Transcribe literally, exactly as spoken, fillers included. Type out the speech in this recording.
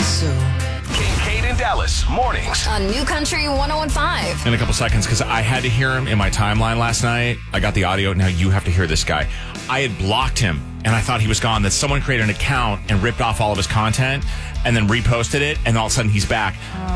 so. Kate and Dallas, mornings. On New Country one oh one five. In a couple seconds, because I had to hear him in my timeline last night. I got the audio. Now you have to hear this guy. I had blocked him, and I thought he was gone. That someone created an account and ripped off all of his content and then reposted it, and all of a sudden he's back.